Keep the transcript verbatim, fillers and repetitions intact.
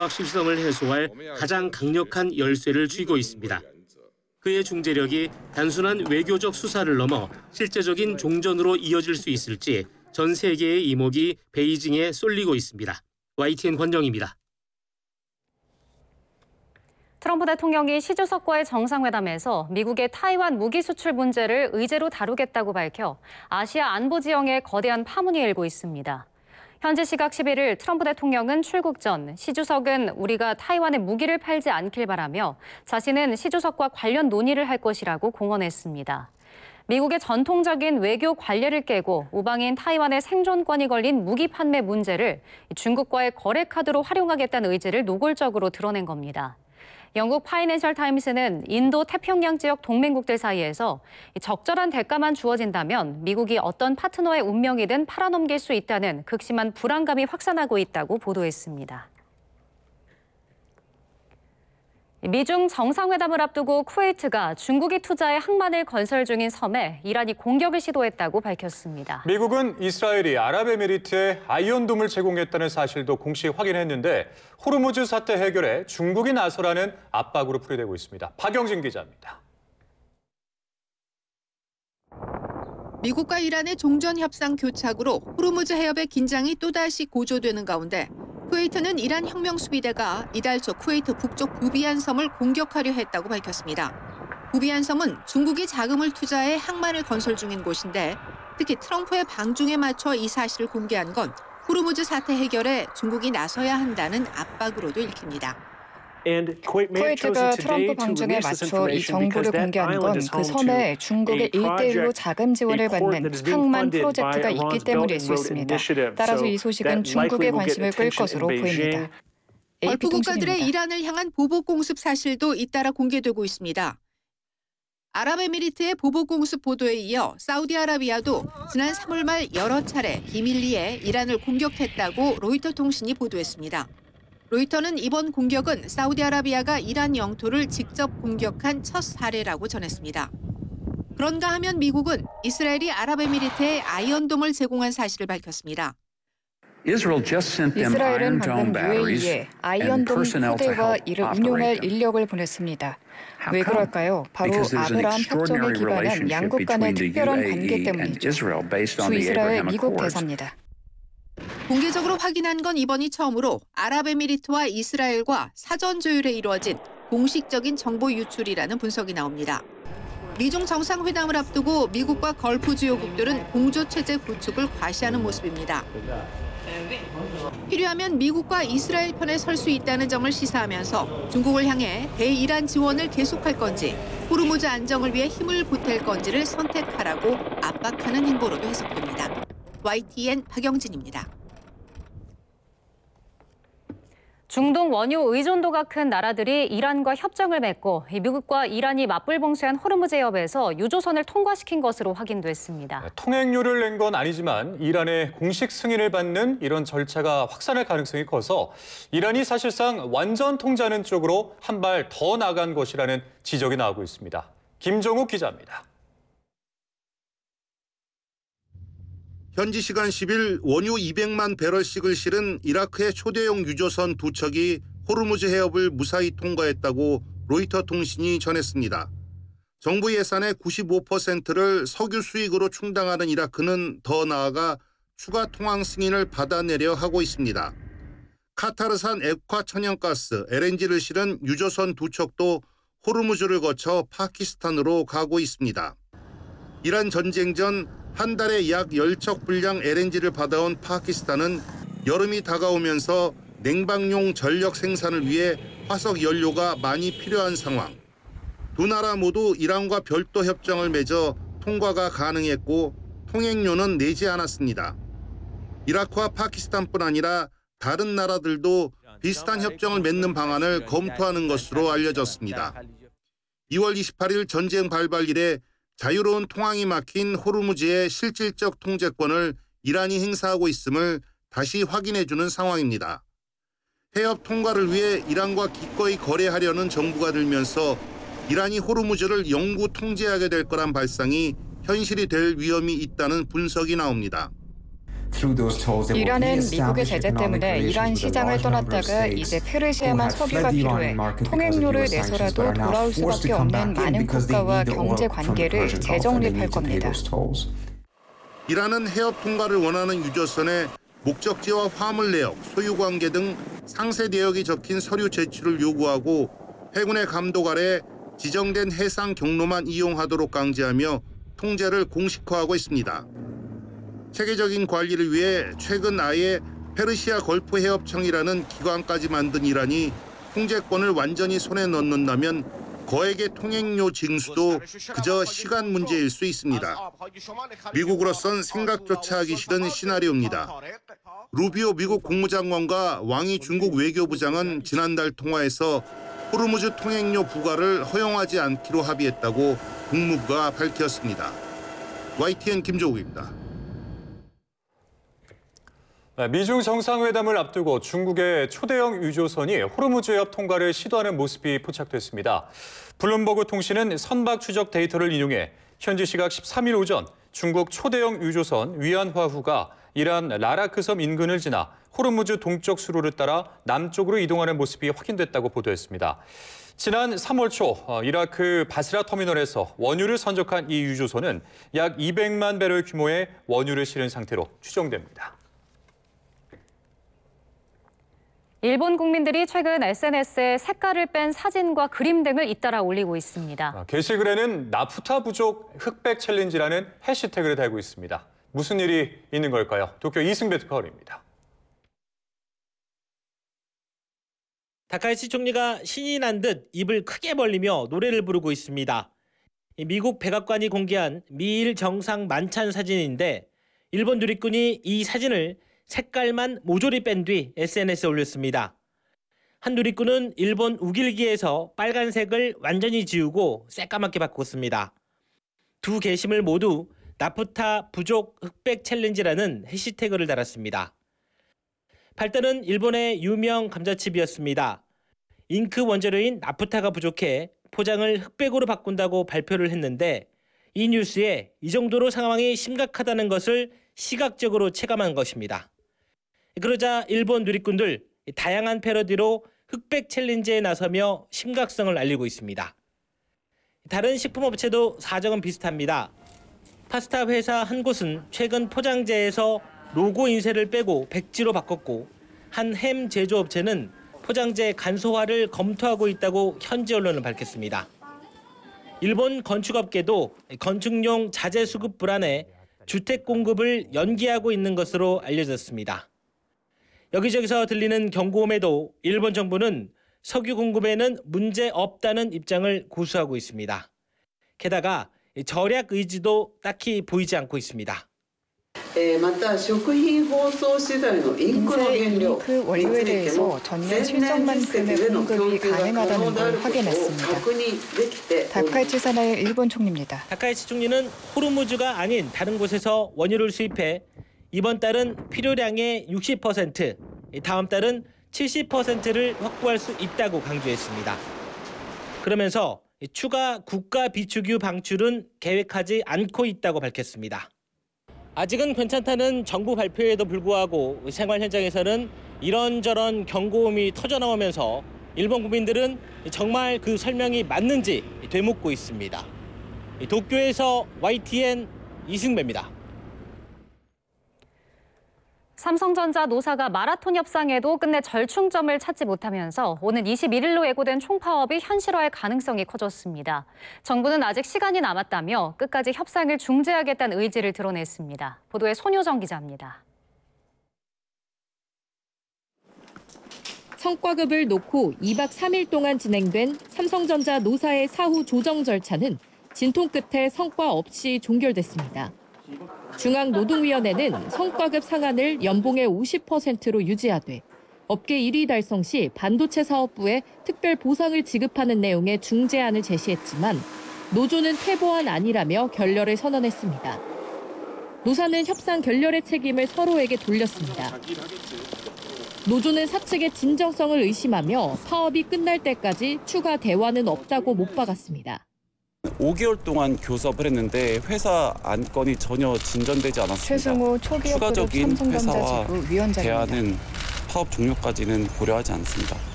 실성을 해소할 가장 강력한 열쇠를 쥐고 있습니다. 그의 중재력이 단순한 외교적 수사를 넘어 실제적인 종전으로 이어질 수 있을지 전 세계의 이목이 베이징에 쏠리고 있습니다. 와이티엔 권정입니다. 트럼프 대통령이 시 주석과의 정상회담에서 미국의 타이완 무기 수출 문제를 의제로 다루겠다고 밝혀 아시아 안보 지형에 거대한 파문이 일고 있습니다. 현지 시각 십일 일 트럼프 대통령은 출국 전 시 주석은 우리가 타이완에 무기를 팔지 않길 바라며 자신은 시 주석과 관련 논의를 할 것이라고 공언했습니다. 미국의 전통적인 외교 관례를 깨고 우방인 타이완의 생존권이 걸린 무기 판매 문제를 중국과의 거래 카드로 활용하겠다는 의지를 노골적으로 드러낸 겁니다. 영국 파이낸셜 타임스는 인도 태평양 지역 동맹국들 사이에서 적절한 대가만 주어진다면 미국이 어떤 파트너의 운명이든 팔아넘길 수 있다는 극심한 불안감이 확산하고 있다고 보도했습니다. 미중 정상회담을 앞두고 쿠웨이트가 중국이 투자해 항만을 건설 중인 섬에 이란이 공격을 시도했다고 밝혔습니다. 미국은 이스라엘이 아랍에미리트에 아이언돔을 제공했다는 사실도 공식 확인했는데 호르무즈 사태 해결에 중국이 나서라는 압박으로 풀이되고 있습니다. 박영진 기자입니다. 미국과 이란의 종전 협상 교착으로 호르무즈 해협의 긴장이 또다시 고조되는 가운데 쿠웨이트는 이란 혁명수비대가 이달 초 쿠웨이트 북쪽 부비안 섬을 공격하려 했다고 밝혔습니다. 부비안 섬은 중국이 자금을 투자해 항만을 건설 중인 곳인데 특히 트럼프의 방중에 맞춰 이 사실을 공개한 건 호르무즈 사태 해결에 중국이 나서야 한다는 압박으로도 읽힙니다. 쿠웨이트가 트럼프 방중에 맞춰 이 정보를 공개한 건 그 섬에 중국의 일 대일로 자금 지원을 받는 항만 프로젝트가 있기 때문일 수 있습니다. 따라서 이 소식은 중국의 관심을 끌 것으로 보입니다. 걸프 국가들의 이란을 향한 보복 공습 사실도 잇따라 공개되고 있습니다. 아랍에미리트의 보복 공습 보도에 이어 사우디아라비아도 지난 삼월 말 여러 차례 비밀리에 이란을 공격했다고 로이터 통신이 보도했습니다. 로이터는 이번 공격은 사우디아라비아가 이란 영토를 직접 공격한 첫 사례라고 전했습니다. 그런가 하면 미국은 이스라엘이 아랍에미리트에 아이언돔을 제공한 사실을 밝혔습니다. 이스라엘은 방금 유에이에 아이언돔 포대와 이를 운용할 인력을 보냈습니다. 왜 그럴까요? 바로 아브라함 협정에 기반한 양국 간의 특별한 관계 때문이죠. 주 이스라엘 미국 대사입니다. 공개적으로 확인한 건 이번이 처음으로 아랍에미리트와 이스라엘과 사전 조율에 이루어진 공식적인 정보 유출이라는 분석이 나옵니다. 미중 정상회담을 앞두고 미국과 걸프 주요국들은 공조체제 구축을 과시하는 모습입니다. 필요하면 미국과 이스라엘 편에 설 수 있다는 점을 시사하면서 중국을 향해 대이란 지원을 계속할 건지 호르무즈 안정을 위해 힘을 보탤 건지를 선택하라고 압박하는 행보로도 해석됩니다. 와이티엔 박영진입니다. 중동 원유 의존도가 큰 나라들이 이란과 협정을 맺고 미국과 이란이 맞불봉쇄한 호르무즈 해협에서 유조선을 통과시킨 것으로 확인됐습니다. 통행료를 낸 건 아니지만 이란의 공식 승인을 받는 이런 절차가 확산할 가능성이 커서 이란이 사실상 완전 통제하는 쪽으로 한 발 더 나간 것이라는 지적이 나오고 있습니다. 김종욱 기자입니다. 현지 시간 십 일 원유 이백만 배럴씩을 실은 이라크의 초대형 유조선 두 척이 호르무즈 해협을 무사히 통과했다고 로이터 통신이 전했습니다. 정부 예산의 구십오 퍼센트를 석유 수익으로 충당하는 이라크는 더 나아가 추가 통항 승인을 받아내려 하고 있습니다. 카타르산 액화 천연가스 엘엔지를 실은 유조선 두 척도 호르무즈를 거쳐 파키스탄으로 가고 있습니다. 이란 전쟁 전 한 달에 약 열 척 분량 엘엔지를 받아온 파키스탄은 여름이 다가오면서 냉방용 전력 생산을 위해 화석 연료가 많이 필요한 상황. 두 나라 모두 이란과 별도 협정을 맺어 통과가 가능했고 통행료는 내지 않았습니다. 이라크와 파키스탄뿐 아니라 다른 나라들도 비슷한 협정을 맺는 방안을 검토하는 것으로 알려졌습니다. 이월 이십팔일 전쟁 발발 이래 자유로운 통항이 막힌 호르무즈의 실질적 통제권을 이란이 행사하고 있음을 다시 확인해주는 상황입니다. 해협 통과를 위해 이란과 기꺼이 거래하려는 정부가 들면서 이란이 호르무즈를 영구 통제하게 될 거란 발상이 현실이 될 위험이 있다는 분석이 나옵니다. 이란은 미국의 제재 때문에 이란 시장을 떠났다가 이제 페르시아만 석유가 필요해 통행료를 내서라도 돌아올 수밖에 없는 많은 국가와 경제 관계를 재정립할 겁니다. 이란은 해협 통과를 원하는 유조선에 목적지와 화물 내역, 소유 관계 등 상세 내역이 적힌 서류 제출을 요구하고 해군의 감독 아래 지정된 해상 경로만 이용하도록 강제하며 통제를 공식화하고 있습니다. 체계적인 관리를 위해 최근 아예 페르시아 걸프 해협청이라는 기관까지 만든 이란이 통제권을 완전히 손에 넣는다면 거액의 통행료 징수도 그저 시간 문제일 수 있습니다. 미국으로선 생각조차 하기 싫은 시나리오입니다. 루비오 미국 국무장관과 왕이 중국 외교부장은 지난달 통화에서 호르무즈 통행료 부과를 허용하지 않기로 합의했다고 국무부가 밝혔습니다. 와이티엔 김조국입니다. 미중 정상회담을 앞두고 중국의 초대형 유조선이 호르무즈 해협 통과를 시도하는 모습이 포착됐습니다. 블룸버그 통신은 선박 추적 데이터를 인용해 현지 시각 십삼 일 오전 중국 초대형 유조선 위안화후가 이란 라라크 섬 인근을 지나 호르무즈 동쪽 수로를 따라 남쪽으로 이동하는 모습이 확인됐다고 보도했습니다. 지난 삼월 초 이라크 바스라 터미널에서 원유를 선적한 이 유조선은 약 이백만 배럴 규모의 원유를 실은 상태로 추정됩니다. 일본 국민들이 최근 에스엔에스에 색깔을 뺀 사진과 그림 등을 잇따라 올리고 있습니다. 게시글에는 나프타 부족 흑백 챌린지라는 해시태그를 달고 있습니다. 무슨 일이 있는 걸까요? 도쿄 이승배 특파원입니다. 다카이치 총리가 신이 난 듯 입을 크게 벌리며 노래를 부르고 있습니다. 미국 백악관이 공개한 미일 정상 만찬 사진인데 일본 누리꾼이 이 사진을 색깔만 모조리 뺀 뒤 에스엔에스에 올렸습니다. 한 누리꾼은 일본 우길기에서 빨간색을 완전히 지우고 새까맣게 바꿨습니다. 두 게시물 모두 나프타 부족 흑백 챌린지라는 해시태그를 달았습니다. 발단은 일본의 유명 감자칩이었습니다. 잉크 원재료인 나프타가 부족해 포장을 흑백으로 바꾼다고 발표를 했는데 이 뉴스에 이 정도로 상황이 심각하다는 것을 시각적으로 체감한 것입니다. 그러자 일본 누리꾼들 다양한 패러디로 흑백 챌린지에 나서며 심각성을 알리고 있습니다. 다른 식품업체도 사정은 비슷합니다. 파스타 회사 한 곳은 최근 포장재에서 로고 인쇄를 빼고 백지로 바꿨고 한 햄 제조업체는 포장재 간소화를 검토하고 있다고 현지 언론은 밝혔습니다. 일본 건축업계도 건축용 자재 수급 불안에 주택 공급을 연기하고 있는 것으로 알려졌습니다. 여기저기서 들리는 경고음에도 일본 정부는 석유 공급에는 문제 없다는 입장을 고수하고 있습니다. 게다가 절약 의지도 딱히 보이지 않고 있습니다. 인쇄 잉크 원료에 대해서 전년 실적만큼의 공급이 가능하다는 걸 확인했습니다. 다카이치 사나의 일본 총리입니다. 다카이치 총리는 호르무즈가 아닌 다른 곳에서 원유를 수입해 이번 달은 필요량의 육십 퍼센트, 다음 달은 칠십 퍼센트를 확보할 수 있다고 강조했습니다. 그러면서 추가 국가 비축유 방출은 계획하지 않고 있다고 밝혔습니다. 아직은 괜찮다는 정부 발표에도 불구하고 생활 현장에서는 이런저런 경고음이 터져나오면서 일본 국민들은 정말 그 설명이 맞는지 되묻고 있습니다. 도쿄에서 와이티엔 이승배입니다. 삼성전자 노사가 마라톤 협상에도 끝내 절충점을 찾지 못하면서 오는 이십일 일로 예고된 총파업이 현실화할 가능성이 커졌습니다. 정부는 아직 시간이 남았다며 끝까지 협상을 중재하겠다는 의지를 드러냈습니다. 보도에 손효정 기자입니다. 성과급을 놓고 이박 삼일 동안 진행된 삼성전자 노사의 사후 조정 절차는 진통 끝에 성과 없이 종결됐습니다. 중앙노동위원회는 성과급 상한을 연봉의 오십 퍼센트로 유지하되 업계 일 위 달성 시 반도체 사업부에 특별 보상을 지급하는 내용의 중재안을 제시했지만 노조는 퇴보안 아니라며 결렬을 선언했습니다. 노사는 협상 결렬의 책임을 서로에게 돌렸습니다. 노조는 사측의 진정성을 의심하며 파업이 끝날 때까지 추가 대화는 없다고 못 박았습니다. 오 개월 동안 교섭을 했는데 회사 안건이 전혀 진전되지 않았습니다. 최승호 초기업 그룹 추가적인 삼성전자 회사와 지부 위원장입니다. 대화는 파업 종료까지는 고려하지 않습니다.